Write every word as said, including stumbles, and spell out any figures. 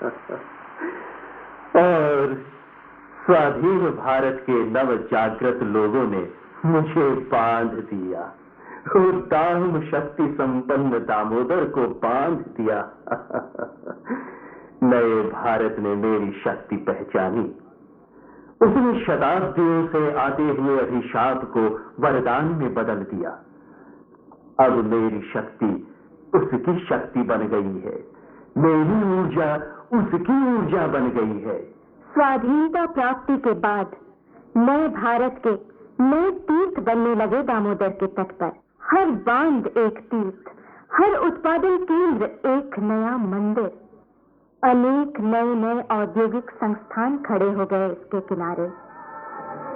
और स्वाधीन भारत के नव जागृत लोगों ने मुझे बांध दिया, दाम शक्ति संपन्न दामोदर को बांध दिया। नए भारत ने मेरी शक्ति पहचानी, उसने शताब्दियों से आते हुए अभिशाप को वरदान में बदल दिया। अब मेरी शक्ति उसकी शक्ति बन गई है, मेरी ऊर्जा उसकी ऊर्जा बन गई है। स्वाधीनता प्राप्ति के बाद नए भारत के नए तीर्थ बनने लगे दामोदर के तट पर। हर बांध एक तीर्थ, हर उत्पादन केंद्र एक नया मंदिर। अनेक नए नए औद्योगिक संस्थान खड़े हो गए इसके किनारे।